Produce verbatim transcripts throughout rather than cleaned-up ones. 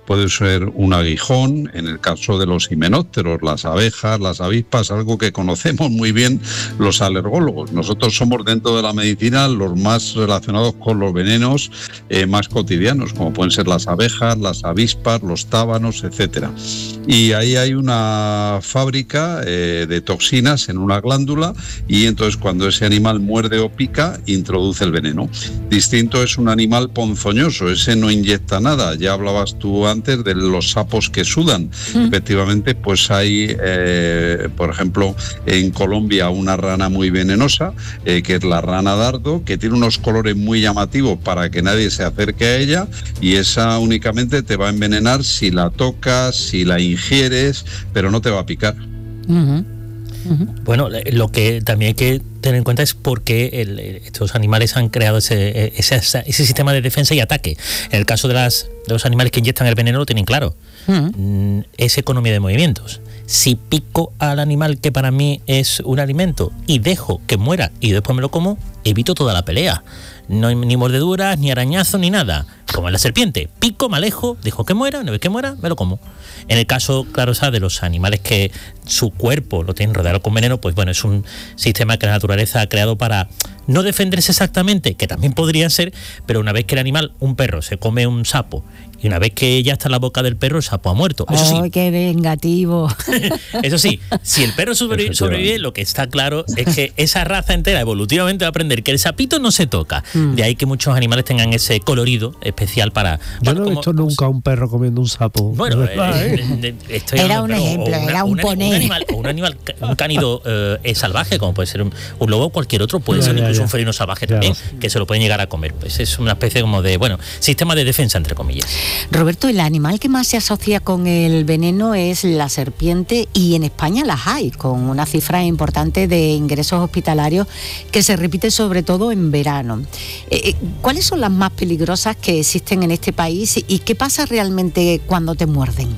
puede ser un aguijón, en el caso de los himenópteros, las abejas, las avispas, algo que conocemos muy bien los alergólogos. Nosotros somos dentro de la medicina los más relacionados con los venenos eh, más cotidianos, como pueden ser las abejas, las avispas, los tábanos, etcétera. Y ahí hay una fábrica eh, de toxinas en una glándula y entonces cuando ese animal muerde o pica, introduce el veneno. Distinto es un animal ponzoñoso, ese no inyecta nada. Ya hablabas tú antes de los sapos que sudan. Mm. Efectivamente, pues hay, eh, por ejemplo, en Colombia una rana muy venenosa, eh, que es la rana dardo, que tiene unos colores muy llamativos para que nadie se acerque a ella, y esa únicamente te va a envenenar si la tocas, si la ingieres, pero no te va a picar. Uh-huh. Uh-huh. Bueno, lo que también hay que tener en cuenta es por qué el, estos animales han creado ese, ese, ese sistema de defensa y ataque. En el caso de, las, de los animales que inyectan el veneno lo tienen claro. Uh-huh. Es economía de movimientos. Si pico al animal que para mí es un alimento y dejo que muera y después me lo como, evito toda la pelea. No hay ni mordeduras, ni arañazos, ni nada. Como en la serpiente, pico, me alejo, dejo que muera, una vez que muera, me lo como. En el caso, claro, ¿sabes?, de los animales que su cuerpo lo tienen rodeado con veneno, pues bueno, es un sistema que la naturaleza ha creado para no defenderse exactamente, que también podría ser, pero una vez que el animal, un perro, se come un sapo, y una vez que ya está en la boca del perro, el sapo ha muerto. Eso sí. ¡Ay, qué vengativo! Eso sí, si el perro sobrevive, sobrevive, lo que está claro es que esa raza entera evolutivamente va a aprender que el sapito no se toca. Mm. De ahí que muchos animales tengan ese colorido especial para... Yo bueno, no he visto como, nunca a un perro comiendo un sapo. Bueno, eh, estoy era un ejemplo, una, era un poné. Un animal, o un animal, un cánido eh, salvaje, como puede ser un, un lobo o cualquier otro, puede ya, ser ya, incluso ya. un felino salvaje ya, también, sí. que se lo pueden llegar a comer. Pues es una especie como de, bueno, sistema de defensa, entre comillas. Roberto, el animal que más se asocia con el veneno es la serpiente, y en España las hay, con una cifra importante de ingresos hospitalarios que se repite sobre todo en verano. Eh, ¿Cuáles son las más peligrosas que existen en este país y qué pasa realmente cuando te muerden?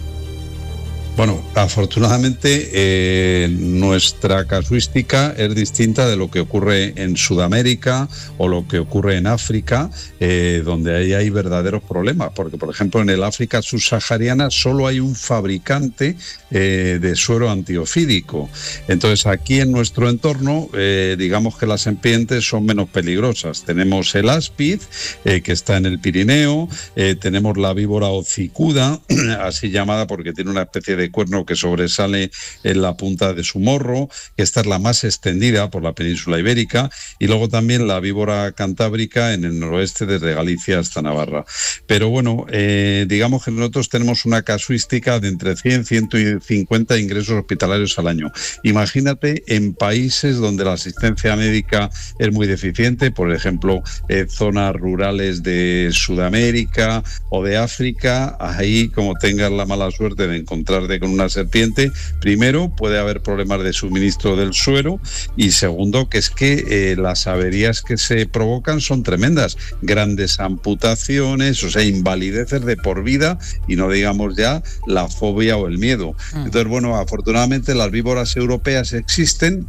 Bueno, afortunadamente eh, nuestra casuística es distinta de lo que ocurre en Sudamérica o lo que ocurre en África, eh, donde ahí hay verdaderos problemas, porque por ejemplo en el África subsahariana solo hay un fabricante eh, de suero antiofídico. Entonces aquí en nuestro entorno, eh, digamos que las serpientes son menos peligrosas. Tenemos el áspid, eh, que está en el Pirineo, eh, tenemos la víbora hocicuda, así llamada porque tiene una especie de de cuerno que sobresale en la punta de su morro, que esta es la más extendida por la península ibérica, y luego también la víbora cantábrica en el noroeste desde Galicia hasta Navarra. Pero bueno, eh, digamos que nosotros tenemos una casuística de entre cien y ciento cincuenta ingresos hospitalarios al año. Imagínate en países donde la asistencia médica es muy deficiente, por ejemplo, eh, zonas rurales de Sudamérica o de África, ahí como tengas la mala suerte de encontrar con una serpiente, primero puede haber problemas de suministro del suero, y segundo que es que eh, las averías que se provocan son tremendas, grandes amputaciones, o sea, invalideces de por vida, y no digamos ya la fobia o el miedo. Entonces, bueno, afortunadamente las víboras europeas existen.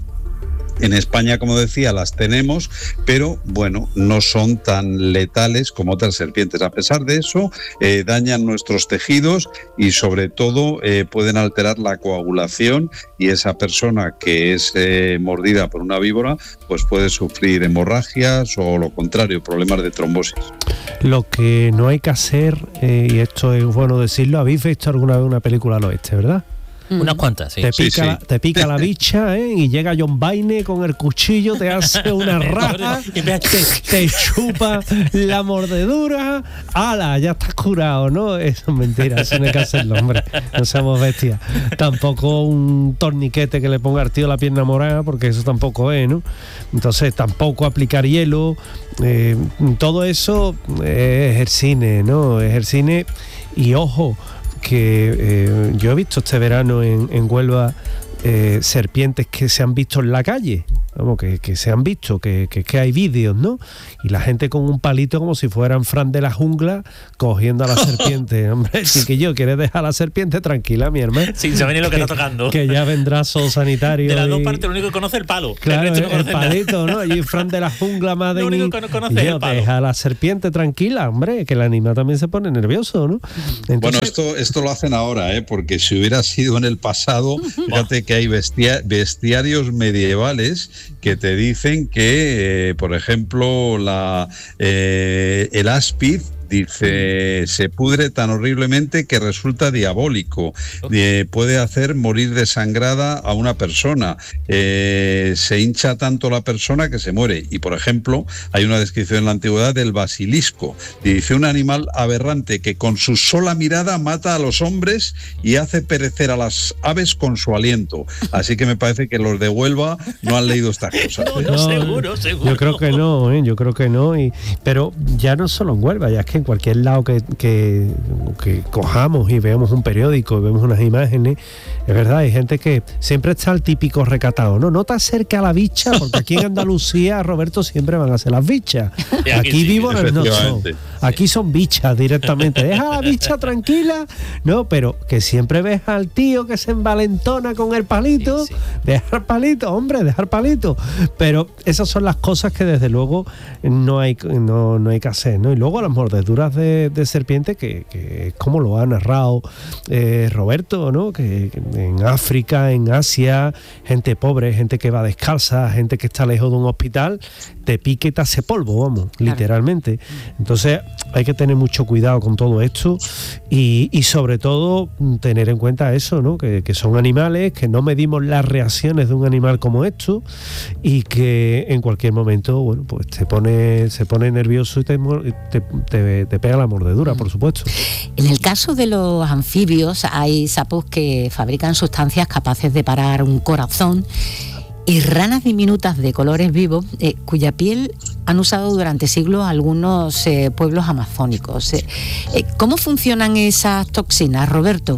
En España, como decía, las tenemos, pero bueno, no son tan letales como otras serpientes. A pesar de eso, eh, dañan nuestros tejidos y sobre todo eh, pueden alterar la coagulación, y esa persona que es eh, mordida por una víbora pues puede sufrir hemorragias o lo contrario, problemas de trombosis. Lo que no hay que hacer, eh, y esto es bueno decirlo, habéis visto alguna vez una película al oeste, ¿verdad? Unas cuantas, sí. Te pica, sí, sí. La, te pica la bicha, ¿eh? Y llega John Wayne con el cuchillo, te hace una raja, te, te chupa la mordedura, ¡hala! Ya estás curado, ¿no? Eso es mentira, eso no hay que hacerlo, hombre. No seamos bestias. Tampoco un torniquete que le ponga al tío la pierna morada, porque eso tampoco es, ¿no? Entonces, tampoco aplicar hielo. Eh, todo eso es el cine, ¿no? Es el cine, y ojo, que eh, yo he visto este verano en, en Huelva eh, serpientes que se han visto en la calle, vamos, que, que se han visto, que, que, que hay vídeos, ¿no? Y la gente con un palito como si fueran Fran de la jungla cogiendo a la serpiente. Hombre, chiquillo, ¿quieres dejar a la serpiente tranquila, mi hermano? Sin saber ni lo que, que está tocando. Que ya vendrá zoosanitario. De las dos y... partes, lo único que conoce es el palo. Claro, el, no el palito, ¿no? Y Fran de la jungla más de Lo único que no conoce es el palo. Deja a la serpiente tranquila, hombre, que el animal también se pone nervioso, ¿no? Entonces... Bueno, esto, esto lo hacen ahora, ¿eh? Porque si hubiera sido en el pasado, fíjate que hay bestia, bestiarios medievales que te dicen que, eh, por ejemplo, la eh, el áspid, dice, se pudre tan horriblemente que resulta diabólico. Eh, puede hacer morir desangrada a una persona. Eh, se hincha tanto la persona que se muere. Y, por ejemplo, hay una descripción en la antigüedad del basilisco. Dice, un animal aberrante que con su sola mirada mata a los hombres y hace perecer a las aves con su aliento. Así que me parece que los de Huelva no han leído estas cosas. No, no, no, seguro, seguro. Yo creo que no, ¿eh? yo creo que no. Y, pero ya no solo en Huelva, ya es que en cualquier lado que, que, que cojamos y veamos un periódico y vemos unas imágenes, es verdad, hay gente que siempre está el típico recatado, no, no te acerques a la bicha, porque aquí en Andalucía, Roberto, siempre van a ser las bichas. Aquí, aquí sí, vivo en el no son. Aquí son bichas directamente. Deja a la bicha tranquila, no, pero que siempre ves al tío que se envalentona con el palito, sí, sí. Dejar palito, hombre, dejar palito. Pero esas son las cosas que desde luego no hay, no, no hay que hacer, ¿no? Y luego las mordeduras de De, de serpiente, que, que es como lo ha narrado eh, Roberto, ¿no? Que, que en África, en Asia, gente pobre, gente que va descalza, gente que está lejos de un hospital, te pique y te hace polvo, vamos, claro. Literalmente. Entonces hay que tener mucho cuidado con todo esto y, y sobre todo tener en cuenta eso, ¿no? Que, que son animales, que no medimos las reacciones de un animal como esto y que en cualquier momento, bueno, pues te pone, se pone nervioso y te, te, te, te pega la mordedura, por supuesto. En el caso de los anfibios hay sapos que fabrican sustancias capaces de parar un corazón y ranas diminutas de colores vivos eh, cuya piel han usado durante siglos algunos eh, pueblos amazónicos. Eh, eh, ¿Cómo funcionan esas toxinas, Roberto?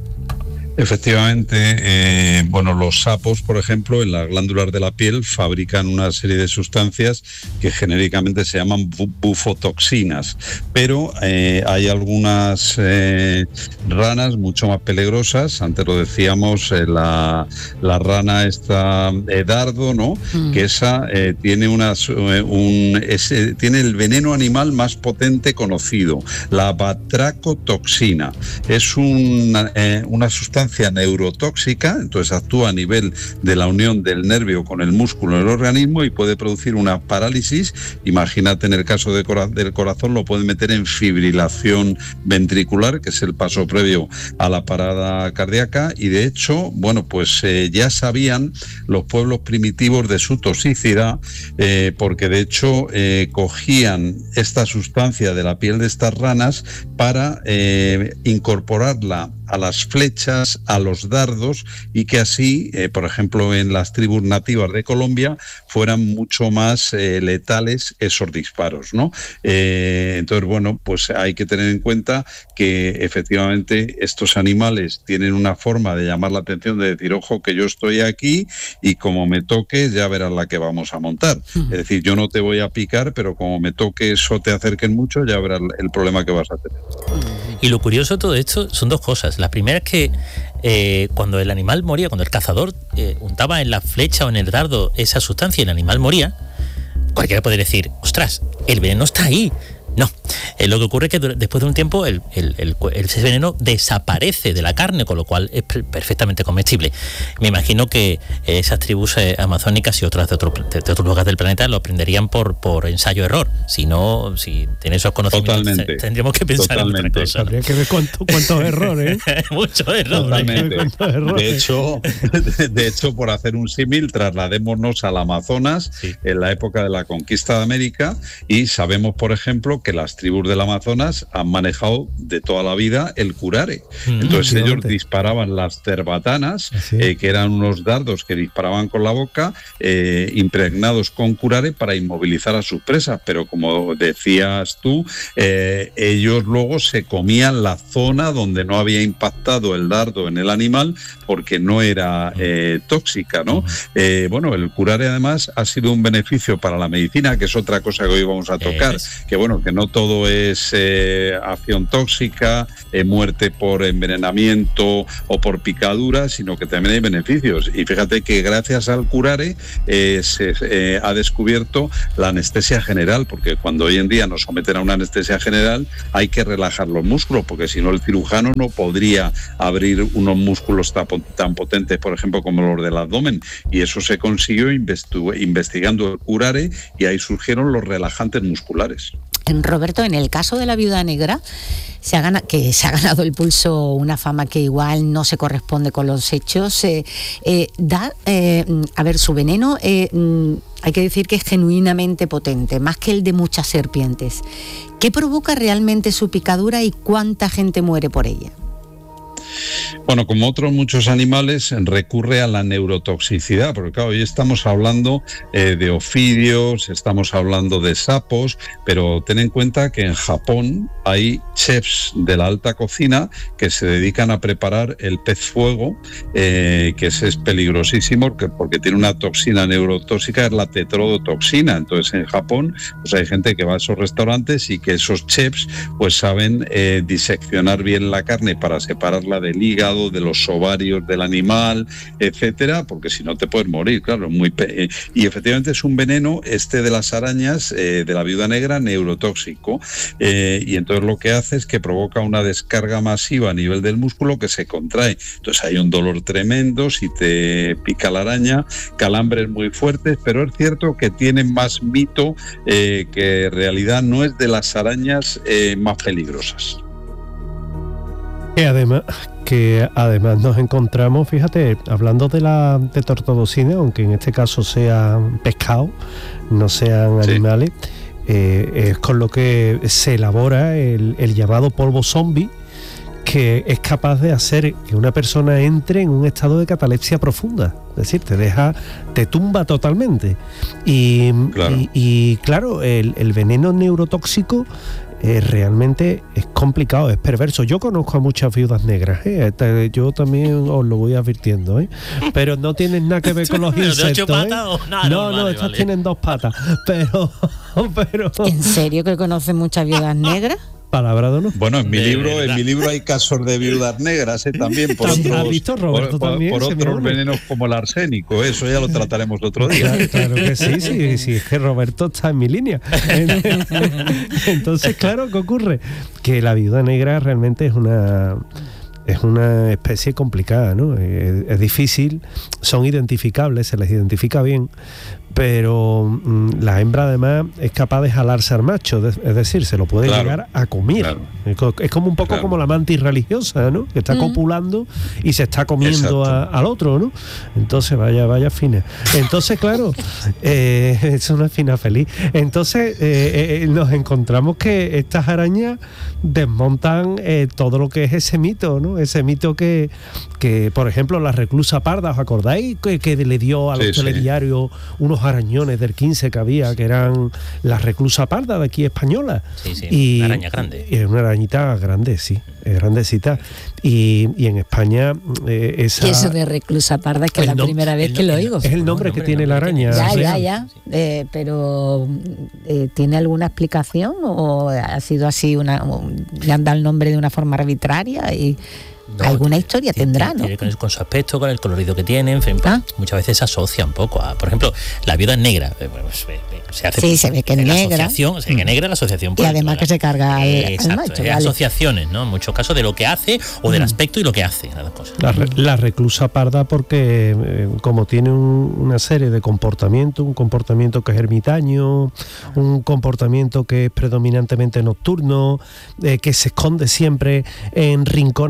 Efectivamente, eh, bueno, los sapos, por ejemplo, en las glándulas de la piel fabrican una serie de sustancias que genéricamente se llaman bu- bufotoxinas, pero eh, hay algunas eh, ranas mucho más peligrosas. Antes lo decíamos, eh, la, la rana esta eh, dardo, ¿no? Mm. Que esa eh, tiene unas, eh, un, ese, tiene el veneno animal más potente conocido, la batracotoxina. Es una, eh, una sustancia neurotóxica, entonces actúa a nivel de la unión del nervio con el músculo del organismo y puede producir una parálisis. Imagínate, en el caso de cora- del corazón lo puede meter en fibrilación ventricular, que es el paso previo a la parada cardíaca, y de hecho, bueno, pues eh, ya sabían los pueblos primitivos de su toxicidad, eh, porque de hecho eh, cogían esta sustancia de la piel de estas ranas para eh, incorporarla a las flechas, a los dardos, y que así, eh, por ejemplo, en las tribus nativas de Colombia, fueran mucho más eh, letales esos disparos, ¿no? Eh, entonces, bueno, pues hay que tener en cuenta que efectivamente estos animales tienen una forma de llamar la atención, de decir, ojo, que yo estoy aquí y como me toque, ya verás la que vamos a montar. Uh-huh. Es decir, yo no te voy a picar, pero como me toque eso, te acerquen mucho, ya verás el problema que vas a tener. Y lo curioso de todo esto son dos cosas. La primera es que eh, cuando el animal moría, cuando el cazador eh, untaba en la flecha o en el dardo esa sustancia y el animal moría, cualquiera puede decir, ostras, el veneno está ahí. No, eh, lo que ocurre es que después de un tiempo el, el, el, el, ese veneno desaparece de la carne, con lo cual es perfectamente comestible. Me imagino que esas tribus eh, amazónicas y otras de, otro, de, de otros lugares del planeta lo aprenderían por, por ensayo-error. Si no, si tienen esos conocimientos, Totalmente. tendríamos que pensar Totalmente. en otra cosa. Habría que ver cuánto, cuántos errores. Muchos errores. Totalmente. De hecho, de hecho, por hacer un símil, trasladémonos al Amazonas, sí, en la época de la conquista de América, y sabemos, por ejemplo, que que las tribus del Amazonas han manejado de toda la vida el curare. Mm, Entonces ellos disparaban las cerbatanas, eh, que eran unos dardos que disparaban con la boca, eh, impregnados con curare para inmovilizar a sus presas, pero como decías tú, eh, ellos luego se comían la zona donde no había impactado el dardo en el animal porque no era eh, tóxica, ¿no? Eh, bueno, el curare además ha sido un beneficio para la medicina, que es otra cosa que hoy vamos a tocar, es. que bueno, que no todo es eh, acción tóxica, eh, muerte por envenenamiento o por picadura, sino que también hay beneficios. Y fíjate que gracias al curare eh, se eh, ha descubierto la anestesia general, porque cuando hoy en día nos someten a una anestesia general hay que relajar los músculos, porque si no el cirujano no podría abrir unos músculos tan, tan potentes, por ejemplo, como los del abdomen, y eso se consiguió investu- investigando el curare, y ahí surgieron los relajantes musculares. Roberto, en el caso de la viuda negra, se ha ganado, que se ha ganado el pulso una fama que igual no se corresponde con los hechos, eh, eh, da, eh, a ver, su veneno, eh, hay que decir que es genuinamente potente, más que el de muchas serpientes. ¿Qué provoca realmente su picadura y cuánta gente muere por ella? Bueno, como otros muchos animales, recurre a la neurotoxicidad, porque claro, hoy estamos hablando eh, de ofidios, estamos hablando de sapos, pero ten en cuenta que en Japón hay chefs de la alta cocina que se dedican a preparar el pez fuego, eh, que es, es peligrosísimo porque, porque tiene una toxina neurotóxica, es la tetrodotoxina. Entonces en Japón pues hay gente que va a esos restaurantes y que esos chefs pues saben eh, diseccionar bien la carne para separarla del hígado, de los ovarios del animal, etcétera, porque si no te puedes morir, claro, muy pe- y efectivamente es un veneno este de las arañas, eh, de la viuda negra, neurotóxico, eh, y entonces lo que hace es que provoca una descarga masiva a nivel del músculo que se contrae, entonces hay un dolor tremendo si te pica la araña, calambres muy fuertes, pero es cierto que tienen más mito eh, que en realidad no es de las arañas eh, más peligrosas. Que además, que además nos encontramos, fíjate, hablando de la tetrodotoxina, aunque en este caso sea pescado, no sean sí. animales, eh, es con lo que se elabora el, el llamado polvo zombie, que es capaz de hacer que una persona entre en un estado de catalepsia profunda, es decir, te deja, te tumba totalmente. Y claro, y, y, claro el, el veneno neurotóxico Eh, realmente es complicado, es perverso. Yo conozco a muchas viudas negras, ¿eh? yo también os lo voy advirtiendo, ¿eh? Pero no tienen nada que ver con los insectos, ¿eh? No, no, no, vale, estas vale. tienen dos patas, pero, pero... ¿En serio que conocen muchas viudas negras? Palabra de honor. Bueno, en mi de libro, verdad. en mi libro hay casos de viudas negras, ¿eh? También por otros, ¿Has visto, Roberto, por, también, por otros venenos como el arsénico, eso ya lo trataremos otro día. Claro, claro que sí, sí, sí, es que Roberto está en mi línea. Entonces, claro, ¿qué ocurre? Que la viuda negra realmente es una es una especie complicada, ¿no? Es, es difícil, son identificables, se les identifica bien, pero mmm, la hembra además es capaz de jalarse al macho, de, es decir, se lo puede claro, llegar a comer. Claro. Es como un poco claro. como la mantis religiosa, ¿no? Que está mm. copulando y se está comiendo a, al otro, ¿no? Entonces, vaya, vaya fina. Entonces, claro, eh, es una fina feliz. Entonces, eh, eh, nos encontramos que estas arañas desmontan eh, todo lo que es ese mito, ¿no? Ese mito que, que por ejemplo, la reclusa parda, ¿os acordáis? Que, que le dio a los sí, telediarios sí. unos arañones del quince que había, que eran la reclusa parda de aquí española. Sí, sí, y, una araña grande. Y una arañita grande, sí, grandecita. Y, y en España eh, esa... Y eso de reclusa parda es que es la no, primera vez que lo oigo. Es el nombre que tiene la araña. Ya, ya, ya. Eh, pero eh, ¿tiene alguna explicación o ha sido así, una, le han dado el nombre de una forma arbitraria y... No, alguna tiene, historia tiene, tendrá, ¿no? Tiene con, con su aspecto, con el colorido que tiene, en fin, ¿Ah? muchas veces se asocia un poco a, por ejemplo, la viuda es negra, pues, se hace sí, se ve que es negra, asociación, se ve que negra la asociación, y además la, que se carga al, eh, al macho, vale. Asociaciones, ¿no? En muchos casos de lo que hace o del aspecto y lo que hace, las dos cosas. La, la reclusa parda porque eh, como tiene un, una serie de comportamientos, un comportamiento que es ermitaño, un comportamiento que es predominantemente nocturno, eh, que se esconde siempre en rincones oscuros,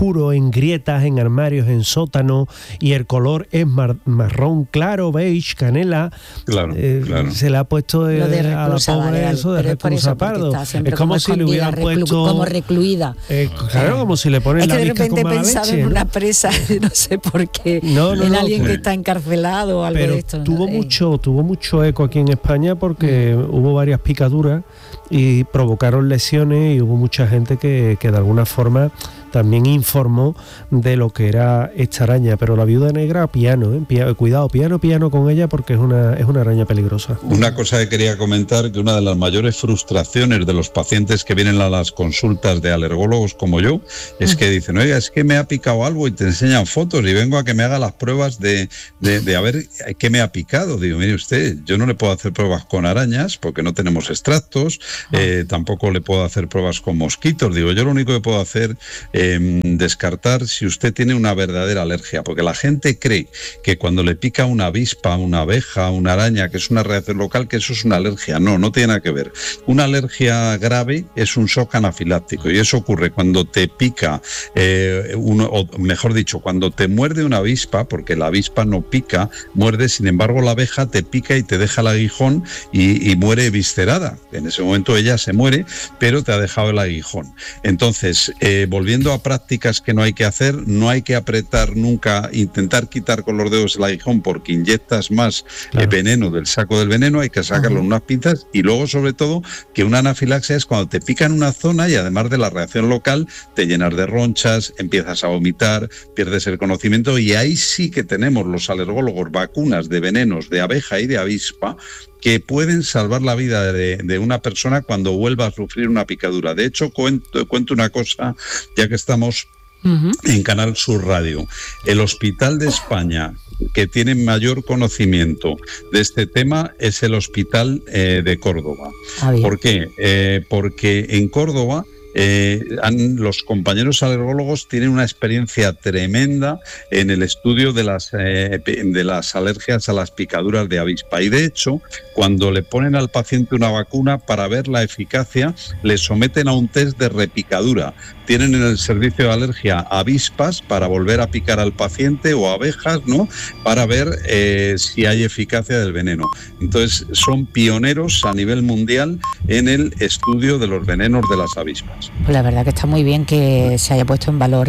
oscuro, en grietas, en armarios, en sótanos, y el color es mar, marrón claro, beige, canela. Claro, eh, claro. Se le ha puesto eh, de a la pobre eso de reclusa pardo. Es como, como si le hubieran reclu, puesto... Como recluida. Eh, claro, como si le ponen es la que de repente he pensado leche, en ¿no? una presa, no sé por qué, no, no, en no, alguien pero, que está encarcelado o algo pero de esto. Tuvo, ¿no? mucho, tuvo mucho eco aquí en España porque mm. hubo varias picaduras y provocaron lesiones, y hubo mucha gente que, que de alguna forma también informó de lo que era esta araña. Pero la viuda negra, piano, ¿eh? Pia, cuidado, piano, piano con ella, porque es una, es una araña peligrosa. Una cosa que quería comentar, que una de las mayores frustraciones de los pacientes que vienen a las consultas de alergólogos como yo, es que dicen, oiga, es que me ha picado algo, y te enseñan fotos y vengo a que me haga las pruebas de, de, de a ver qué me ha picado. Digo, mire usted, yo no le puedo hacer pruebas con arañas porque no tenemos extractos, eh, tampoco le puedo hacer pruebas con mosquitos. Digo, yo lo único que puedo hacer eh, descartar si usted tiene una verdadera alergia, porque la gente cree que cuando le pica una avispa, una abeja, una araña, que es una reacción local, que eso es una alergia. No, no tiene nada que ver. Una alergia grave es un shock anafiláctico, y eso ocurre cuando te pica, eh, uno, o mejor dicho, cuando te muerde una avispa, porque la avispa no pica, muerde, sin embargo la abeja te pica y te deja el aguijón y, y muere viscerada. En ese momento ella se muere, pero te ha dejado el aguijón. Entonces, eh, volviendo a prácticas que no hay que hacer, no hay que apretar nunca, intentar quitar con los dedos el aguijón porque inyectas más claro. eh, veneno del saco del veneno, hay que sacarlo en unas pinzas. Y luego, sobre todo, que una anafilaxia es cuando te pica en una zona y además de la reacción local, te llenas de ronchas, empiezas a vomitar, pierdes el conocimiento, y ahí sí que tenemos los alergólogos vacunas de venenos de abeja y de avispa que pueden salvar la vida de, de una persona cuando vuelva a sufrir una picadura. De hecho, cuento, cuento una cosa, ya que estamos uh-huh. en Canal Sur Radio. El Hospital de España que tiene mayor conocimiento de este tema es el Hospital eh, de Córdoba. Ah, ¿por qué? Eh, porque en Córdoba Eh, han, los compañeros alergólogos tienen una experiencia tremenda en el estudio de las, eh, de las alergias a las picaduras de avispa, y de hecho cuando le ponen al paciente una vacuna, para ver la eficacia le someten a un test de repicadura. Tienen en el servicio de alergia avispas para volver a picar al paciente, o abejas, ¿no?, para ver eh, si hay eficacia del veneno. Entonces son pioneros a nivel mundial en el estudio de los venenos de las avispas. Pues la verdad que está muy bien que se haya puesto en valor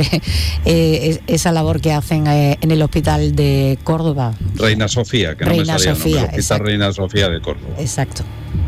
eh, esa labor que hacen eh, en el Hospital de Córdoba. Reina Sofía, que Reina no me salía Sofía, el nombre, el Hospital Reina Sofía de Córdoba. Exacto.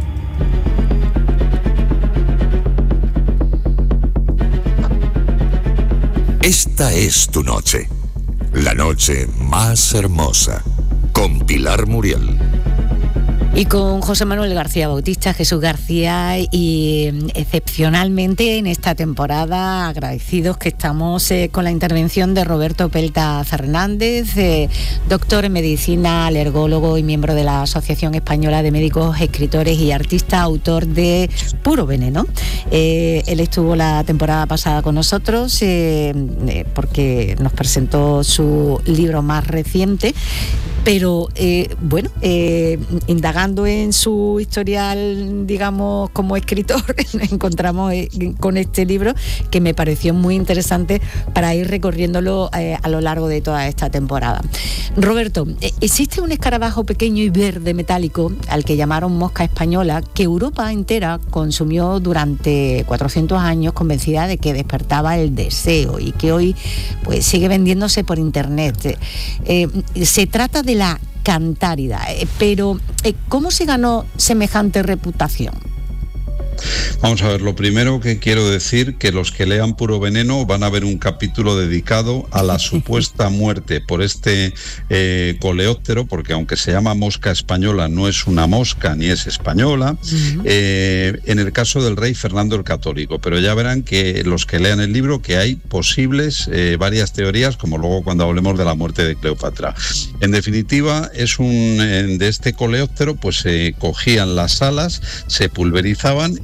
Esta es tu noche, la noche más hermosa, con Pilar Muriel. Y con José Manuel García Bautista, Jesús García, y excepcionalmente en esta temporada agradecidos que estamos eh, con la intervención de Roberto Pelta Fernández, eh, doctor en medicina, alergólogo y miembro de la Asociación Española de Médicos, Escritores y Artistas, autor de Puro Veneno. Eh, él estuvo la temporada pasada con nosotros eh, eh, porque nos presentó su libro más reciente, pero eh, bueno, eh, indagando en su historial, digamos, como escritor, nos encontramos con este libro que me pareció muy interesante para ir recorriéndolo eh, a lo largo de toda esta temporada. Roberto, existe un escarabajo pequeño y verde metálico al que llamaron mosca española, que Europa entera consumió durante cuatrocientos años, convencida de que despertaba el deseo, y que hoy pues sigue vendiéndose por internet. Eh, se trata de la cantárida, pero ¿cómo se ganó semejante reputación? Vamos a ver, lo primero que quiero decir, que los que lean Puro Veneno van a ver un capítulo dedicado a la supuesta muerte por este eh, coleóptero, porque aunque se llama mosca española, no es una mosca ni es española, uh-huh. eh, en el caso del rey Fernando el Católico. Pero ya verán que los que lean el libro que hay posibles eh, varias teorías, como luego cuando hablemos de la muerte de Cleopatra. En definitiva, es un eh, de este coleóptero, pues se eh, cogían las alas, se pulverizaban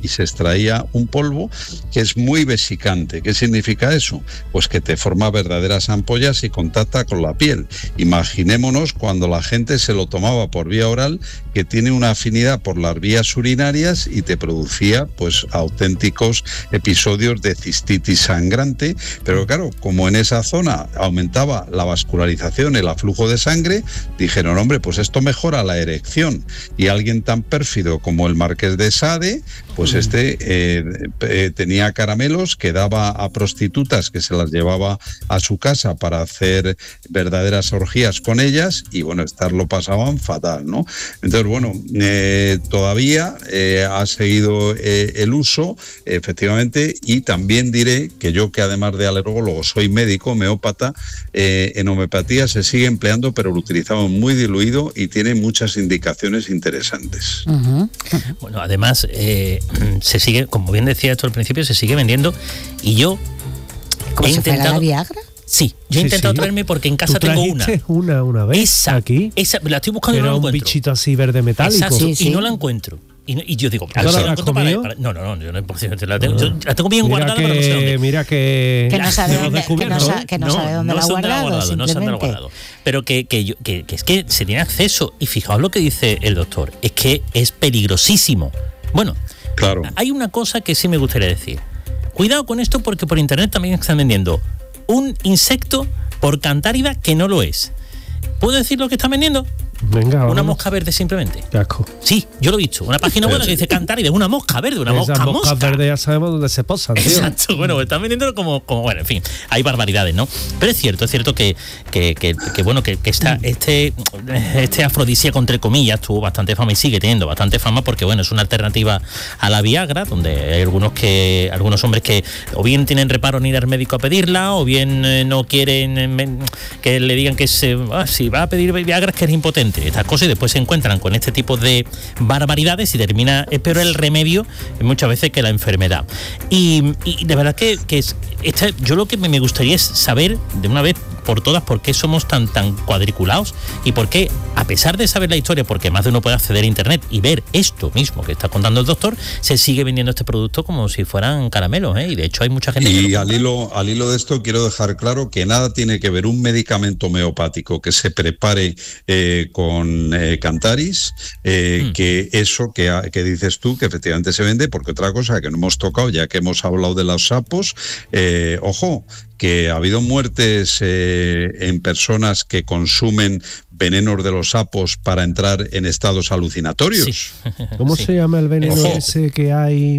y se extraía un polvo que es muy vesicante. ¿Qué significa eso? Pues que te forma verdaderas ampollas y contacta con la piel. Imaginémonos cuando la gente se lo tomaba por vía oral, que tiene una afinidad por las vías urinarias y te producía pues auténticos episodios de cistitis sangrante, pero claro, como en esa zona aumentaba la vascularización, el aflujo de sangre, dijeron, hombre, pues esto mejora la erección. Y alguien tan pérfido como el Marqués de Sade, pues este eh, eh, tenía caramelos que daba a prostitutas que se las llevaba a su casa para hacer verdaderas orgías con ellas, y bueno, estas lo pasaban fatal, ¿no? Entonces, bueno, eh, todavía eh, ha seguido eh, el uso, efectivamente, y también diré que yo, que además de alergólogo soy médico, homeópata, eh, en homeopatía se sigue empleando, pero lo utilizamos muy diluido y tiene muchas indicaciones interesantes. Uh-huh. Bueno, además, eh, se sigue, como bien decía esto al principio, se sigue vendiendo, y yo ¿Cómo he se intentado... fuera la Viagra? Sí, yo he Sí, intentado sí. traerme porque en casa ¿Tú tengo una. trajiste una una vez Esa, aquí? esa, la estoy buscando y no Era la un encuentro. bichito así verde metálico. Exacto, Sí, sí. y no la encuentro. Y, no- y yo digo, ¿No la la has encuentro para, comido? para- no, no, no, yo no, por cierto, la tengo, yo la tengo bien Mira guardada, que, pero no sé dónde. Mira que, Que no sabe hemos dónde- que no descubierto, sa- que no sabe dónde la ha sé dónde guardado, no sé dónde la ha simplemente. guardado. Pero que, que, yo- que, que es que se tiene acceso, y fijaos lo que dice el doctor, es que es peligrosísimo. Bueno, Claro. hay una cosa que sí me gustaría decir. Cuidado con esto, porque por internet también están vendiendo un insecto por cantárida que no lo es. ¿Puedo decir lo que están vendiendo? Venga, Una vámonos. mosca verde simplemente. Qué asco. Sí, yo lo he visto. Una página web que dice cantárida, una mosca verde, una Esas mosca moscas mosca. verdes ya sabemos dónde se posan, tío. Exacto, bueno, están vendiéndolo como, como, bueno, en fin, hay barbaridades, ¿no? Pero es cierto, es cierto que, que, que, que bueno, que, que esta, este, este afrodisíaco, entre comillas, tuvo bastante fama y sigue teniendo bastante fama porque, bueno, es una alternativa a la Viagra, donde hay algunos que, algunos hombres que o bien tienen reparo en ir al médico a pedirla, o bien eh, no quieren eh, men- que le digan que se, ah, si va a pedir Viagra es que es impotente, estas cosas, y después se encuentran con este tipo de barbaridades y termina, es peor el remedio muchas veces que la enfermedad. Y, y de verdad que, que es, esta, yo lo que me me gustaría es saber de una vez por todas por qué somos tan tan cuadriculados y por qué, a pesar de saber la historia, porque más de uno puede acceder a internet y ver esto mismo que está contando el doctor, se sigue vendiendo este producto como si fueran caramelos, ¿eh? Y de hecho hay mucha gente que Y lo al compra. hilo, al hilo de esto quiero dejar claro que nada tiene que ver un medicamento homeopático que se prepare eh, con eh, Cantaris, eh, Mm. que eso que, ha- que dices tú, que efectivamente se vende, porque otra cosa que no hemos tocado, ya que hemos hablado de los sapos, eh, ojo, que ha habido muertes eh, en personas que consumen venenos de los sapos para entrar en estados alucinatorios. Sí. ¿Cómo Sí. se llama el veneno Ojo. ese que hay?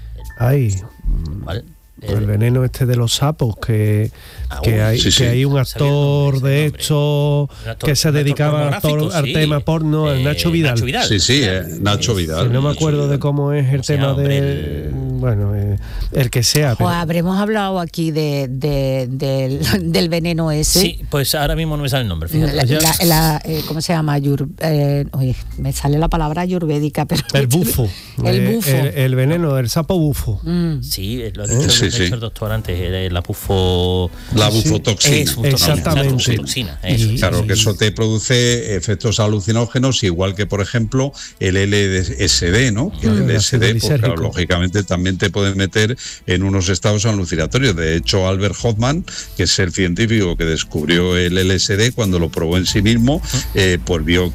Hay. ¿Vale? El veneno este de los sapos, que, Ah, que, uy, hay, sí, sí. que hay un Sabía el actor nombre, de ese nombre. esto Un actor- que se un actor dedicaba al, pornográfico, al sí. tema porno, el Eh, Nacho Vidal. Nacho Vidal. Sí, sí, eh, Nacho Vidal. Sí, no me Nacho acuerdo de Vidal. cómo es el ¿Cómo se tema llama, hombre? de... El- Bueno, eh, el que sea. O pero- habremos hablado aquí de, de- del, del veneno ese. Sí, pues ahora mismo no me sale el nombre, fíjate. La- la- la- eh, ¿Cómo se llama? Ayur- eh, oye, me sale la palabra ayurvédica, pero... el bufo. El Eh, bufo. El, el veneno, el sapo bufo. Mm. Sí, lo ha dicho, Sí, lo ha sí. dicho el doctor antes, era la bufo... La Sí, bufotoxina. Es bufotoxina, Exactamente. exacto, bufotoxina, eso. Y- Claro, que eso te produce efectos alucinógenos, igual que, por ejemplo, el L S D, ¿no? Que Mm. el El L S D, ácido pues, claro, lisérgico. lógicamente, también te puede meter en unos estados alucinatorios. De hecho, Albert Hoffman, que es el científico que descubrió el L S D, cuando lo probó en sí mismo, eh, pues vio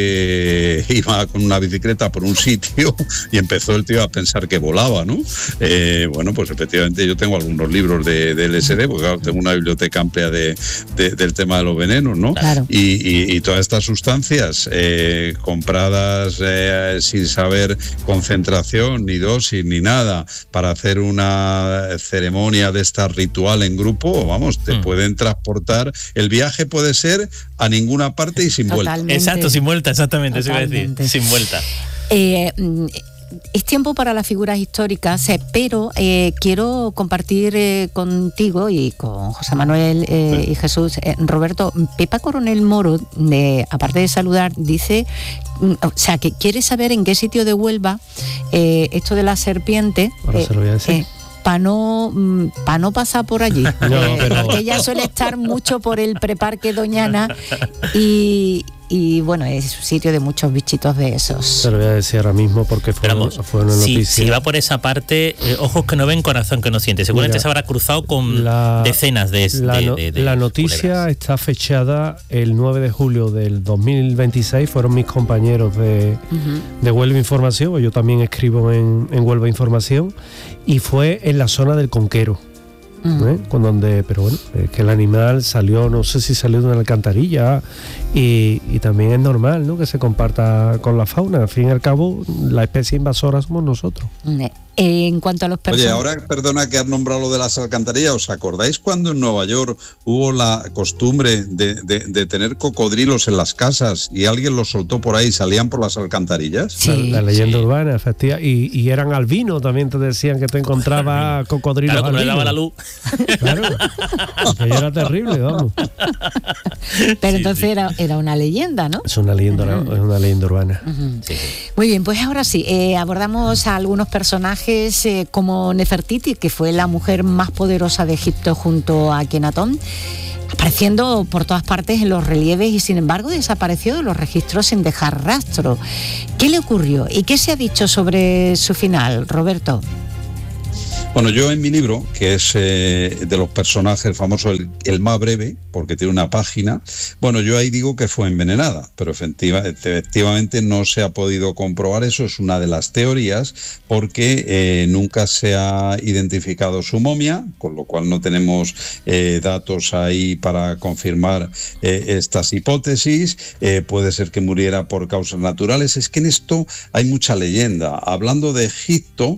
que iba con una bicicleta por un sitio y empezó el tío a pensar que volaba, ¿no? Eh, bueno, pues efectivamente yo tengo algunos libros de, de L S D, porque claro, tengo una biblioteca amplia de, de- del tema de los venenos, ¿no? Claro. Y, y- y todas estas sustancias eh, compradas eh, sin saber concentración, ni dosis, ni nada, para hacer una ceremonia de esta ritual en grupo, vamos, te Mm. pueden transportar. El viaje puede ser a ninguna parte y sin vuelta. Totalmente. Exacto, sin vuelta, exactamente, eso iba a decir, Totalmente. sin vuelta. Eh, mm, es tiempo para las figuras históricas, eh, pero eh, quiero compartir eh, contigo y con José Manuel eh, y Jesús. Eh, Roberto, Pepa Coronel Moro, de, aparte de saludar, dice, mm, o sea, que quiere saber en qué sitio de Huelva eh, esto de la serpiente... Ahora se lo voy a decir. para no, mm, pa no pasar por allí. No, Eh, pero- Porque ella suele estar mucho por el preparque Doñana y, y bueno, es sitio de muchos bichitos de esos. Te lo voy a decir ahora mismo porque fue, vamos, fue una noticia. Si, si va por esa parte, eh, ojos que no ven, corazón que no siente. Seguramente Mira, se habrá cruzado con la, decenas de, la, de, de, de La noticia culebras. Está fechada el nueve de julio del dos mil veintiséis. Fueron mis compañeros de, uh-huh. de Huelva Información, yo también escribo en, en Huelva Información, y fue en la zona del Conquero. ¿Eh? Con donde, pero bueno, es que el animal salió, no sé si salió de una alcantarilla, y, y también es normal, ¿no?, que se comparta con la fauna. Al fin y al cabo, la especie invasora somos nosotros. En cuanto a los personas... Oye, ahora, perdona que has nombrado lo de las alcantarillas, ¿os acordáis cuando en Nueva York hubo la costumbre de, de, de tener cocodrilos en las casas y alguien los soltó por ahí y salían por las alcantarillas? Sí, la, la leyenda sí. urbana, efectivamente, y, y eran albinos, también te decían que te encontrabas cocodrilos claro, albinos. Claro, le daba la luz. Claro, aquello era terrible, vamos. Pero sí, entonces sí. Era, era una leyenda, ¿no? Es una leyenda, uh-huh. es una leyenda urbana. Uh-huh. Sí, sí. Muy bien, pues ahora sí, eh, abordamos a algunos personajes Eh, como Nefertiti, que fue la mujer más poderosa de Egipto junto a Akenatón, apareciendo por todas partes en los relieves y sin embargo desapareció de los registros sin dejar rastro. ¿Qué le ocurrió y qué se ha dicho sobre su final, Roberto? Bueno, yo en mi libro, que es eh, de los personajes famosos, el, el más breve, porque tiene una página, bueno, yo ahí digo que fue envenenada, pero efectiva, efectivamente no se ha podido comprobar eso, es una de las teorías, porque eh, nunca se ha identificado su momia, con lo cual no tenemos eh, datos ahí para confirmar eh, estas hipótesis. Eh, puede ser que muriera por causas naturales. Es que en esto hay mucha leyenda. Hablando de Egipto,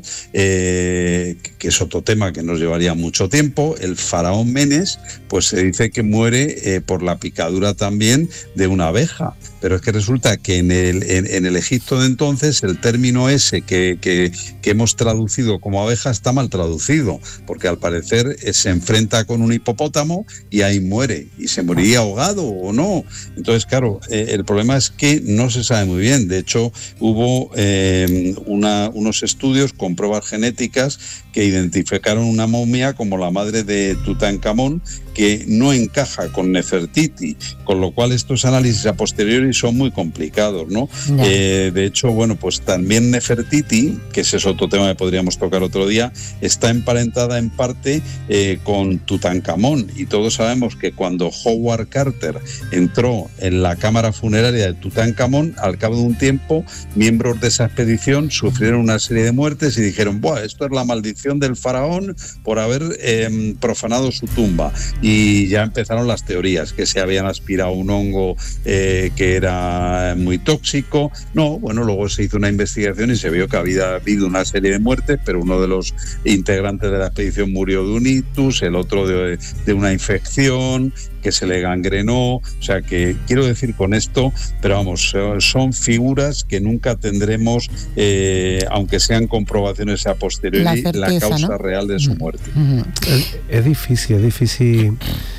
eh, que es otro tema que nos llevaría mucho tiempo, el faraón Menes, pues se dice que muere eh, por la picadura también de una abeja. Pero es que resulta que en el, en, en el Egipto de entonces el término ese que, que, que hemos traducido como abeja está mal traducido, porque al parecer eh, se enfrenta con un hipopótamo y ahí muere, y se moriría ahogado o no. Entonces, claro, eh, el problema es que no se sabe muy bien. De hecho, hubo eh, una, unos estudios con pruebas genéticas que identificaron una momia como la madre de Tutankamón, que no encaja con Nefertiti, con lo cual estos análisis a posteriori son muy complicados, ¿no? no. Eh, de hecho, bueno, pues también Nefertiti, que ese es otro tema que podríamos tocar otro día, está emparentada en parte eh, con Tutankamón, y todos sabemos que cuando Howard Carter entró en la cámara funeraria de Tutankamón, al cabo de un tiempo, miembros de esa expedición sufrieron una serie de muertes y dijeron, ¡buah, esto es la maldición del faraón por haber eh, profanado su tumba! Y ya empezaron las teorías, que se habían aspirado un hongo eh, que era muy tóxico. No, bueno, luego se hizo una investigación y se vio que había habido una serie de muertes, pero uno de los integrantes de la expedición murió de un ictus, el otro de, de una infección que se le gangrenó. O sea que quiero decir con esto, pero vamos, son figuras que nunca tendremos, eh, aunque sean comprobaciones a posteriori, la, certeza, la causa ¿no? real de su muerte. Uh-huh. Es, es difícil, es difícil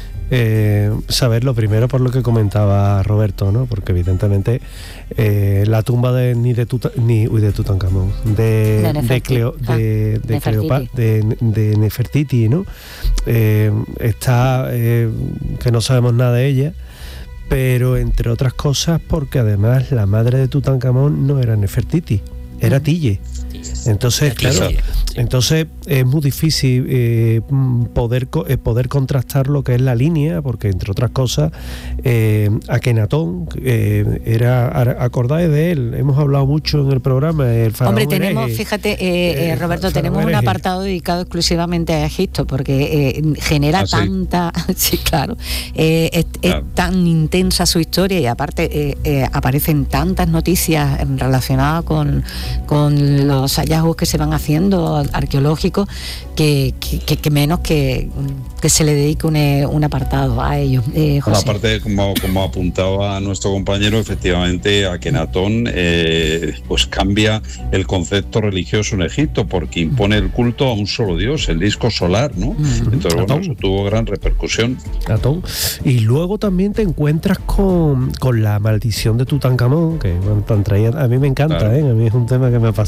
eh, saberlo, primero por lo que comentaba Roberto, ¿no? Porque evidentemente eh, la tumba de ni de Tuta, ni uy, de Tutankamón, de de, de, Cleo, de, ah, de, Nefertiti. de, de Nefertiti, ¿no? Eh, está eh, que no sabemos nada de ella, pero entre otras cosas porque además la madre de Tutankamón no era Nefertiti, era Tille. Entonces, claro, entonces es muy difícil eh, poder eh, poder contrastar lo que es la línea, porque entre otras cosas, eh, Akenatón eh, era, acordáis de él, hemos hablado mucho en el programa, el faraón. Hombre, tenemos, hereje, fíjate, eh, eh, Roberto, tenemos hereje. un apartado dedicado exclusivamente a Egipto, porque eh, genera ¿Ah, tanta, sí, sí claro, eh, es, claro, es tan intensa su historia, y aparte eh, eh, aparecen tantas noticias relacionadas con, con los hallazgos que se van haciendo arqueológicos, que, que, que menos que, que se le dedique un, un apartado a ellos. Eh, bueno, aparte, como, como apuntaba nuestro compañero, efectivamente Akenatón eh, pues cambia el concepto religioso en Egipto, porque impone el culto a un solo dios, el disco solar, ¿no? Uh-huh. Entonces, bueno, eso tuvo gran repercusión. Atón. Y luego también te encuentras con, con la maldición de Tutankamón, que bueno, tan traída, a mí me encanta, claro. ¿eh? A mí es un tema que me apasiona.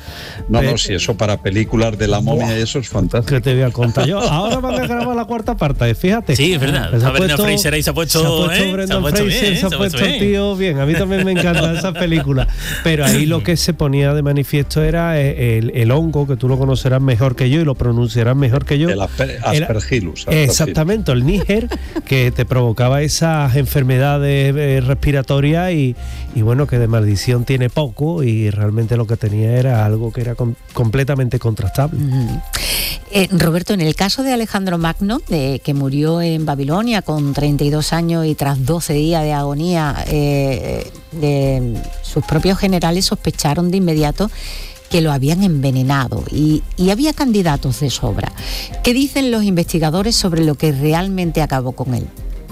No, Pero, no, si eso para películas de la momia, wow, eso es fantástico. ¿Qué te voy a contar yo? Ahora van a grabar la cuarta parte, fíjate. Sí, es verdad. Se ha Brendan Fraser ahí se ha puesto, se ha puesto ¿eh? Brendan se ha puesto Fraser, bien, se ha puesto el tío bien. A mí también me encanta esa película. Pero ahí lo que se ponía de manifiesto era el, el hongo, que tú lo conocerás mejor que yo y lo pronunciarás mejor que yo. El asper, aspergillus. El, exactamente, el níger, que te provocaba esas enfermedades eh, respiratorias y, y bueno, que de maldición tiene poco y realmente lo que tenía era algo que era con, completamente contrastable. Uh-huh. eh, Roberto, en el caso de Alejandro Magno, de, que murió en Babilonia con treinta y dos años y tras doce días de agonía, eh, de, sus propios generales sospecharon de inmediato que lo habían envenenado y, y había candidatos de sobra. ¿Qué dicen los investigadores sobre lo que realmente acabó con él?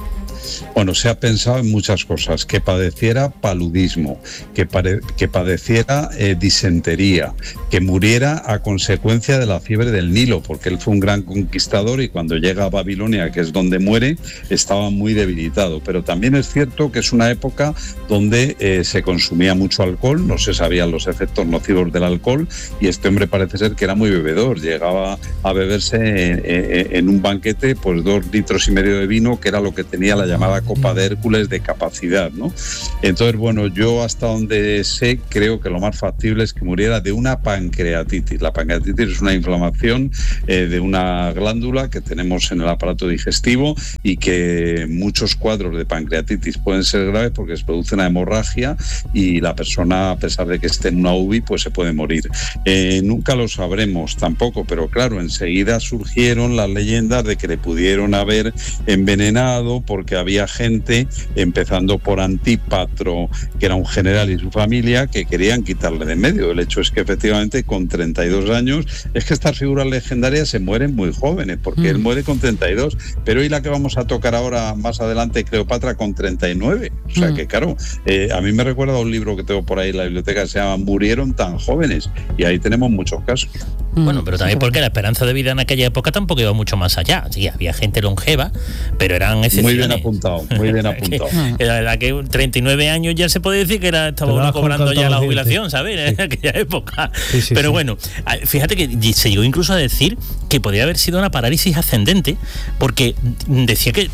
Bueno, se ha pensado en muchas cosas, que padeciera paludismo, que, pare, que padeciera eh, disentería, que muriera a consecuencia de la fiebre del Nilo, porque él fue un gran conquistador y cuando llega a Babilonia, que es donde muere, estaba muy debilitado. Pero también es cierto que es una época donde eh, se consumía mucho alcohol, no se sabían los efectos nocivos del alcohol y este hombre parece ser que era muy bebedor, llegaba a beberse en, en, en un banquete pues dos litros y medio de vino, que era lo que tenía la llamada copa de Hércules de capacidad, ¿no? Entonces, bueno, yo hasta donde sé, creo que lo más factible es que muriera de una pancreatitis. La pancreatitis es una inflamación eh, de una glándula que tenemos en el aparato digestivo y que muchos cuadros de pancreatitis pueden ser graves porque se produce una hemorragia y la persona, a pesar de que esté en una U B I, pues se puede morir. Eh, nunca lo sabremos tampoco, pero claro, enseguida surgieron las leyendas de que le pudieron haber envenenado porque había gente, empezando por Antípatro, que era un general y su familia, que querían quitarle de en medio. El hecho es que efectivamente con treinta y dos años, es que estas figuras legendarias se mueren muy jóvenes, porque mm. él muere con treinta y dos, pero hoy la que vamos a tocar ahora más adelante, Cleopatra, con treinta y nueve. O sea mm. que claro, eh, a mí me recuerda a un libro que tengo por ahí en la biblioteca que se llama Murieron tan jóvenes, y ahí tenemos muchos casos. Bueno, pero también porque la esperanza de vida en aquella época tampoco iba mucho más allá. Sí, había gente longeva, pero eran excepciones. Muy bien apuntado, muy bien apuntado. que, la verdad que treinta y nueve años ya se puede decir que era, estaba uno cobrando ya la jubilación, ¿sabes? En aquella época. Sí, sí, pero sí. Bueno, fíjate que se llegó incluso a decir que podía haber sido una parálisis ascendente, porque decía que,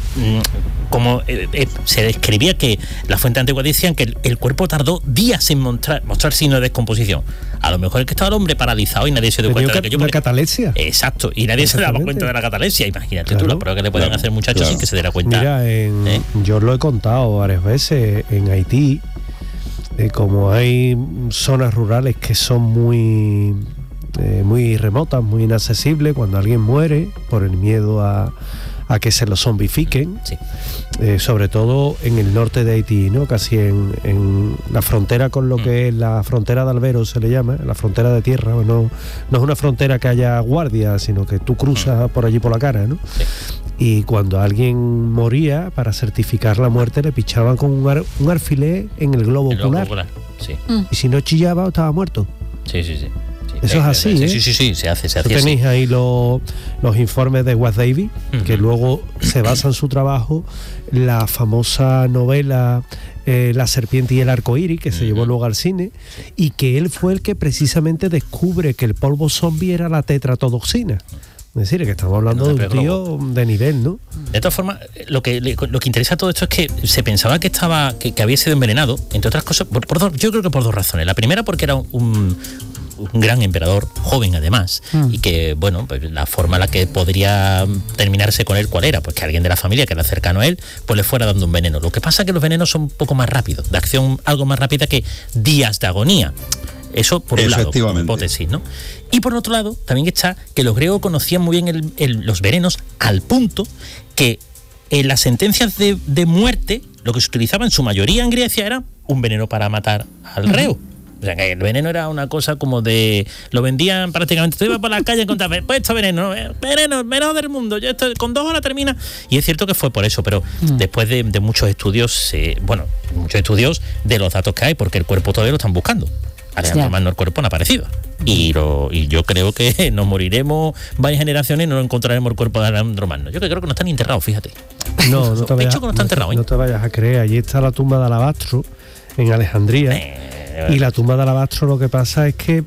como eh, eh, se describía que la fuente antigua decían que el, el cuerpo tardó días en mostrar, mostrar signos de descomposición. A lo mejor es que estaba el hombre paralizado y nadie se dio cuenta de que yo... Una catalepsia. Exacto, y nadie se daba cuenta de la catalepsia. Imagínate claro, tú la prueba que le pueden claro, hacer muchachos claro. sin que se diera cuenta. Mira, en, ¿eh? yo lo he contado varias veces, en Haití, eh, como hay zonas rurales que son muy, eh, muy remotas, muy inaccesibles, cuando alguien muere por el miedo a... a que se lo zombifiquen, sí. eh, sobre todo en el norte de Haití, ¿no? Casi en, en la frontera con lo mm. que es la frontera de Albero se le llama, la frontera de tierra, no, no es una frontera que haya guardia, sino que tú cruzas mm. por allí por la cara, ¿no? Sí. Y cuando alguien moría, para certificar la muerte, le pichaban con un, ar, un alfiler en el globo el ocular. ocular. Sí. Mm. Y si no chillaba, estaba muerto. Sí, sí, sí. Eso es así, sí, ¿eh? Sí, sí, sí, se hace, se hace. Tenéis así. ahí lo, los informes de Wes Davis, uh-huh. que luego se basa en su trabajo la famosa novela eh, La serpiente y el arco iris, que uh-huh. se llevó luego al cine, y que él fue el que precisamente descubre que el polvo zombie era la tetratoxina. Es decir, que estamos hablando no de un tío lobo. de nivel, ¿no? De todas formas, lo que lo que interesa todo esto es que se pensaba que estaba que, que había sido envenenado, entre otras cosas, por, por dos, yo creo que por dos razones. La primera porque era un, un un gran emperador, joven además, mm. y que, bueno, pues la forma en la que podría terminarse con él, ¿cuál era? Pues que alguien de la familia que era cercano a él, pues le fuera dando un veneno. Lo que pasa es que los venenos son un poco más rápidos, de acción algo más rápida que días de agonía. Eso por un lado, como hipótesis, ¿no? Y por otro lado, también está que los griegos conocían muy bien el, el, los venenos al punto que en las sentencias de, de muerte, lo que se utilizaba en su mayoría en Grecia era un veneno para matar al uh-huh. reo. O sea, que el veneno era una cosa como de... Lo vendían prácticamente... Tú ibas por la calle y contabas, pues esto veneno, veneno, veneno del mundo, ya esto con dos horas termina. Y es cierto que fue por eso, pero mm. después de, de muchos estudios, eh, bueno, muchos estudios de los datos que hay, porque el cuerpo todavía lo están buscando. Alejandro yeah. Magno, el cuerpo no ha aparecido. Y, lo, y yo creo que nos moriremos varias generaciones y no encontraremos el cuerpo de Alejandro Magno. Yo creo que no están ni enterrados, fíjate. No, no te vayas, que no está enterrado, no, no te vayas a creer. Allí está la tumba de Alabastro, en Alejandría. Eh, Y la tumba de Alabastro, lo que pasa es que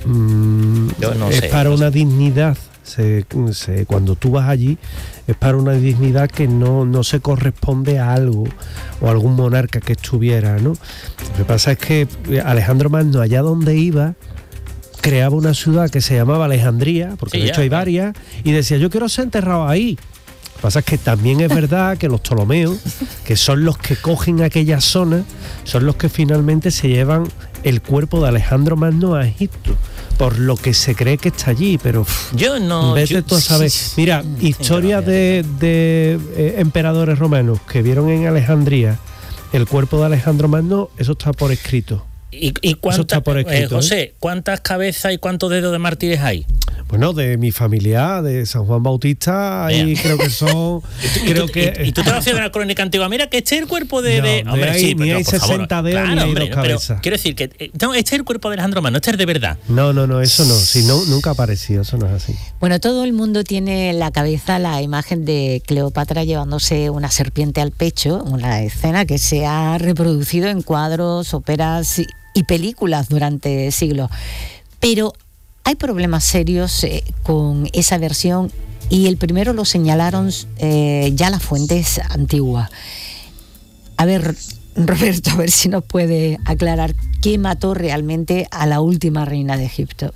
mmm, Yo no es sé, para no una sé. dignidad. Se, se, cuando tú vas allí es para una dignidad que no, no se corresponde a algo o a algún monarca que estuviera, ¿no? Lo que pasa es que Alejandro Magno, allá donde iba, creaba una ciudad que se llamaba Alejandría, porque Sí, de ya, hecho hay claro. varias, y decía, yo quiero ser enterrado ahí. Lo que pasa es que también es verdad que los Ptolomeos, que son los que cogen aquella zona, son los que finalmente se llevan el cuerpo de Alejandro Magno a Egipto, por lo que se cree que está allí, pero pff, Yo no. vete yo- tú a saber. Mira, Sí, historias sí, de, de eh, emperadores romanos que vieron en Alejandría el cuerpo de Alejandro Magno, eso está por escrito. ¿Y, y cuánta- está por escrito, eh, José, ¿cuántas cabezas y cuántos dedos de mártires hay? Bueno, de mi familia, de San Juan Bautista, ahí Mira. creo que son. creo y, tú, que. y, y tú te vas a hacer una crónica antigua. Mira, que este es el cuerpo de. No, de ni hombre, hay- sí, ni pero, hay por favor. sesenta dedos, Claro, ni hay hombre, dos pero cabezas. quiero decir que eh, no, este es el cuerpo de Alejandro Magno, este es de verdad. No, no, no, eso no. Si no, nunca ha aparecido, eso no es así. Bueno, todo el mundo tiene en la cabeza la imagen de Cleopatra llevándose una serpiente al pecho, una escena que se ha reproducido en cuadros, óperas y, y películas durante siglos. Pero hay problemas serios eh, con esa versión y el primero lo señalaron eh, ya las fuentes antiguas. A ver, Roberto, a ver si nos puede aclarar qué mató realmente a la última reina de Egipto.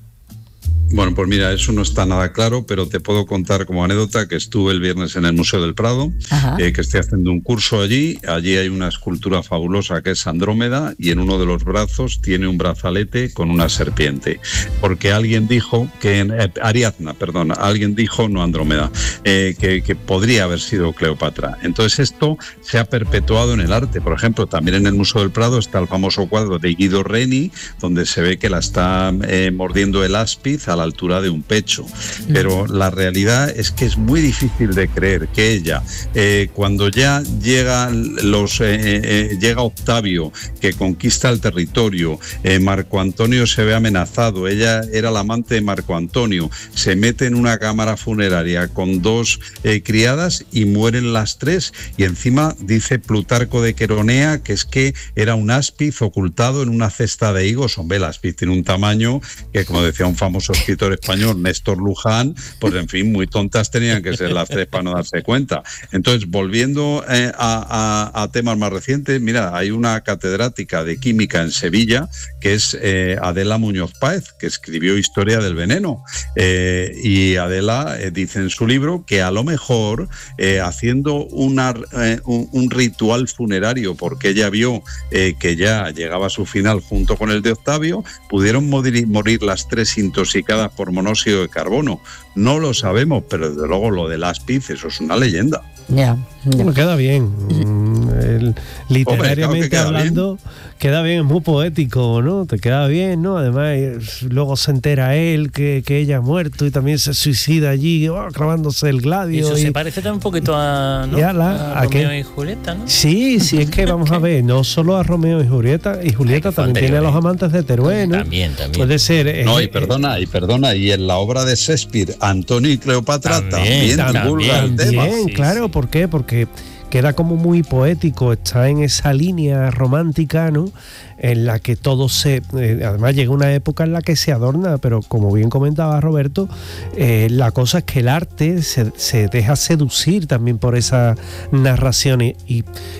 Bueno, pues mira, eso no está nada claro, pero te puedo contar como anécdota que estuve el viernes en el Museo del Prado, eh, que estoy haciendo un curso allí. Allí hay una escultura fabulosa que es Andrómeda y en uno de los brazos tiene un brazalete con una serpiente. Porque alguien dijo que, eh, Ariadna, perdón, alguien dijo, no Andrómeda, eh, que, que podría haber sido Cleopatra. Entonces esto se ha perpetuado en el arte. Por ejemplo, también en el Museo del Prado está el famoso cuadro de Guido Reni, donde se ve que la está eh, mordiendo el áspiz a la altura de un pecho, pero la realidad es que es muy difícil de creer que ella, eh, cuando ya llega los eh, eh, llega Octavio, que conquista el territorio, eh, Marco Antonio se ve amenazado, ella era la amante de Marco Antonio, se mete en una cámara funeraria con dos eh, criadas y mueren las tres, y encima dice Plutarco de Queronea que es que era un áspiz ocultado en una cesta de higos. Hombre, el áspiz tiene un tamaño que, como decía un famoso escritor español, Néstor Luján, pues en fin, muy tontas tenían que ser las tres para no darse cuenta. Entonces, volviendo eh, a, a, a temas más recientes, mira, hay una catedrática de química en Sevilla que es eh, Adela Muñoz Páez, que escribió Historia del veneno, eh, y Adela eh, dice en su libro que a lo mejor eh, haciendo una, eh, un, un ritual funerario, porque ella vio eh, que ya llegaba a su final junto con el de Octavio, pudieron morir, morir las tres intoxicadas por monóxido de carbono. No lo sabemos, pero desde luego lo del áspiz, eso es una leyenda. Ya, ya. Bueno, queda bien. Mm, el- literariamente Hombre, claro que queda hablando, queda bien, es muy poético, ¿no? Te queda bien, ¿no? Además, eh, luego se entera él que, que ella ha muerto y también se suicida allí, oh, clavándose el Y gladio. eso y- se parece también un poquito a, ¿no? Y a la- a ¿a qué? Romeo y Julieta, ¿no? Sí, sí, es que vamos a ver, no solo a Romeo y Julieta, y Julieta Ay, que fue también tiene a anterior, los ¿eh? amantes de Teruel, ¿no? También, también. Puede ser. eh, No, y eh, perdona, y perdona, y en la obra de Shakespeare, Antonio y Cleopatra También, también, divulga también, el tema. Bien, Sí, claro, sí. ¿por qué? Porque queda como muy poético, está en esa línea romántica, ¿no? En la que todo se... eh, además llega una época en la que se adorna, pero como bien comentaba Roberto, eh, la cosa es que el arte se, se deja seducir también por esas narraciones y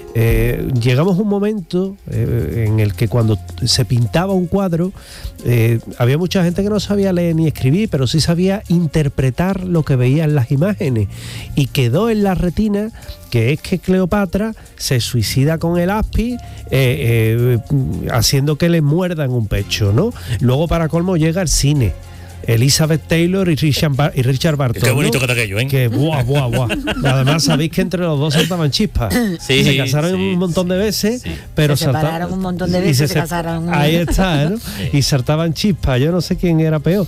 eh, llegamos a un momento eh, en el que cuando se pintaba un cuadro, eh, había mucha gente que no sabía leer ni escribir, pero sí sabía interpretar lo que veía en las imágenes, y quedó en la retina que es que Cleopatra se suicida con el áspiz, eh, eh, haciendo que le muerdan un pecho, ¿no? Luego, para colmo, llega al cine Elizabeth Taylor y Richard, Bar- y Richard Barton. Qué bonito ¿no? que te aquello, ¿eh? Que buah, buah, buah. Además, sabéis que entre los dos saltaban chispas. Sí, se casaron sí, un montón de veces, sí. pero Se separaron un montón de veces, y se casaron. Ahí está, ¿no? Y saltaban chispas. Yo no sé quién era peor.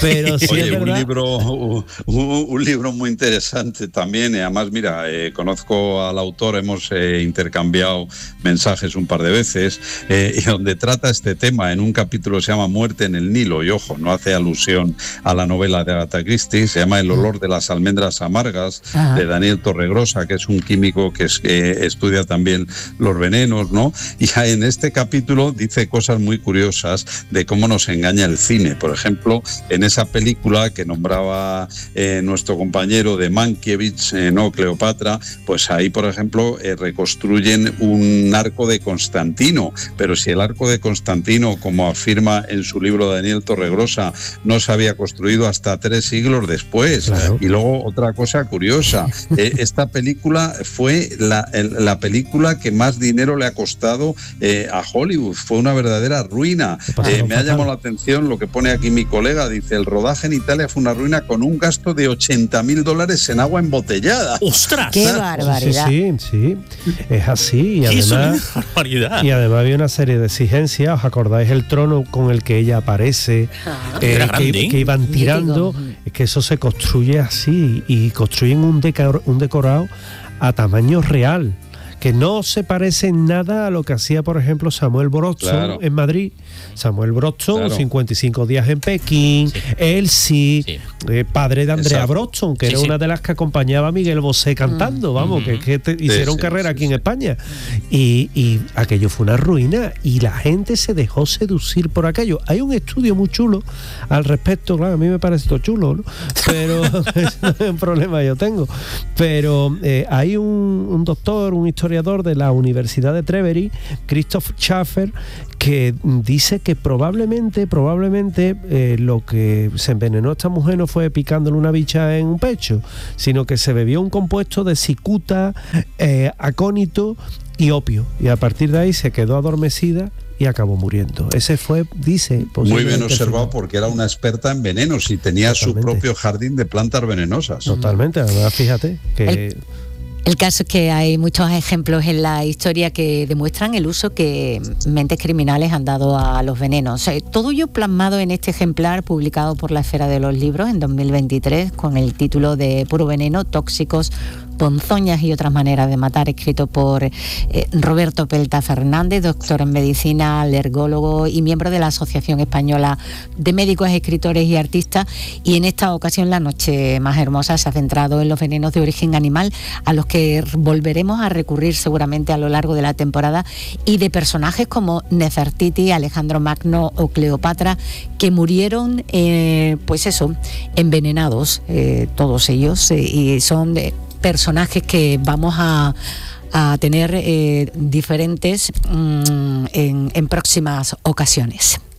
Pero sí, oye, es verdad. un libro, un, un libro muy interesante también. Y además, mira, eh, conozco al autor, hemos eh, intercambiado mensajes un par de veces, eh, y donde trata este tema en un capítulo se llama Muerte en el Nilo, y ojo, no hace alusión a la novela de Agatha Christie, se llama El olor de las almendras amargas, Ajá. de Daniel Torregrosa, que es un químico que es, eh, estudia también los venenos, ¿no? Y en este capítulo dice cosas muy curiosas de cómo nos engaña el cine. Por ejemplo, en esa película que nombraba eh, nuestro compañero de Mankiewicz, eh, no Cleopatra, pues ahí, por ejemplo, eh, reconstruyen un arco de Constantino, pero si el arco de Constantino, como afirma en su libro Daniel Torregrosa, no se había construido hasta tres siglos después. Claro. Y luego otra cosa curiosa, eh, esta película fue la, el, la película que más dinero le ha costado eh, a Hollywood, fue una verdadera ruina. Eh, me ha llamado la atención lo que pone aquí mi colega, dice, el rodaje en Italia fue una ruina con un gasto de ochenta mil dólares en agua embotellada. ¡Ostras! ¡Qué barbaridad! Sí, sí, sí, es así. Y además, barbaridad. Y además había una serie de exigencias. ¿Os acordáis el trono con el que ella aparece? Ah, eh, que, que iban tirando, es que eso se construye así y construyen un, decor, un decorado a tamaño real, que no se parece en nada a lo que hacía, por ejemplo, Samuel Brockton, claro, en Madrid. Samuel Brockton, claro, cincuenta y cinco días en Pekín, sí. él sí, sí. Eh, padre de Andrea Exacto. Brockton, que sí, era sí. una de las que acompañaba a Miguel Bosé cantando, mm. vamos, mm-hmm. que, que te, hicieron sí, carrera sí, aquí sí. en España. Y, y aquello fue una ruina y la gente se dejó seducir por aquello. Hay un estudio muy chulo al respecto, claro, a mí me parece todo chulo, ¿no? Pero es un problema yo tengo. Pero eh, hay un, un doctor, un historiador de la Universidad de Treveri, Christoph Schaffer, que dice que probablemente, probablemente eh, lo que se envenenó esta mujer no fue picándole una bicha en un pecho, sino que se bebió un compuesto de cicuta, eh, acónito y opio. Y a partir de ahí se quedó adormecida y acabó muriendo. Ese fue, dice... Muy bien observado, porque era una experta en venenos y tenía Totalmente. su propio jardín de plantas venenosas. Totalmente, además fíjate que... El... El caso es que hay muchos ejemplos en la historia que demuestran el uso que mentes criminales han dado a los venenos. Todo ello plasmado en este ejemplar publicado por la Esfera de los Libros en dos mil veintitrés con el título de Puro Veneno, Tóxicos, Ponzoñas y otras maneras de matar, escrito por eh, Roberto Pelta Fernández, doctor en medicina, alergólogo y miembro de la Asociación Española de Médicos, Escritores y Artistas. Y en esta ocasión la noche más hermosa se ha centrado en los venenos de origen animal, a los que volveremos a recurrir seguramente a lo largo de la temporada, y de personajes como Nefertiti, Alejandro Magno o Cleopatra, que murieron, eh, pues eso, envenenados, eh, todos ellos, eh, y son de personajes que vamos a, a tener eh, diferentes mmm, en, en próximas ocasiones.